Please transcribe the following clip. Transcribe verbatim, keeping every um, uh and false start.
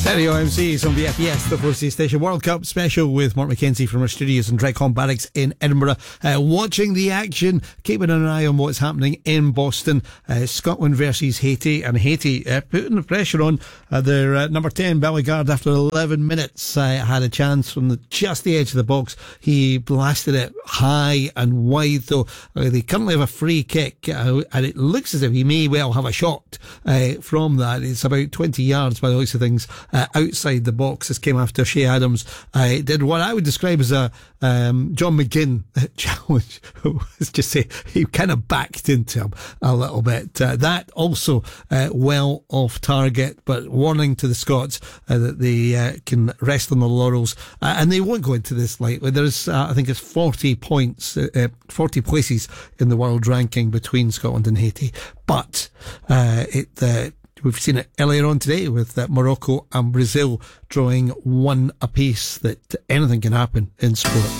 Stereo M Cs on B F E S, the Four C Station World Cup special with Mark McKenzie from our studios in Dreadcom Barracks in Edinburgh. Uh, watching the action, keeping an eye on what's happening in Boston. Uh, Scotland versus Haiti, and Haiti uh, putting the pressure on uh, their uh, number ten, Bellegarde, after eleven minutes. Uh, had a chance from the, just the edge of the box. He blasted it high and wide, though. Uh, they currently have a free kick, uh, and it looks as if he may well have a shot uh, from that. It's about twenty yards by the looks of things. Uh, outside the box. This came after Shea Adams uh, did what I would describe as a um, John McGinn challenge. Let's just say he kind of backed into him a little bit. Uh, that also uh, well off target, but warning to the Scots uh, that they uh, can rest on the laurels, uh, and they won't go into this lightly. There's uh, I think it's forty points, uh, uh, forty places in the world ranking between Scotland and Haiti, but uh, it uh, we've seen it earlier on today with uh, Morocco and Brazil drawing one apiece, that anything can happen in sport.